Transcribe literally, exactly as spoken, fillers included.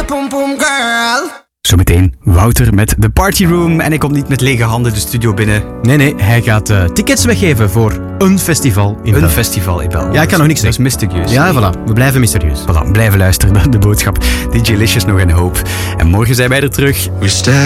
your pom pom girl. Zometeen Wouter met The Party Room. En hij komt niet met lege handen de studio binnen. Nee, nee, hij gaat uh, tickets weggeven voor een festival in Een België. festival in België. Ja, ik kan nog niks Dat is zeggen. mysterieus. Ja, voilà. We blijven mysterieus. Voilà, blijven luisteren naar de boodschap. D J Licious nog een hoop. En morgen zijn wij er terug. We stand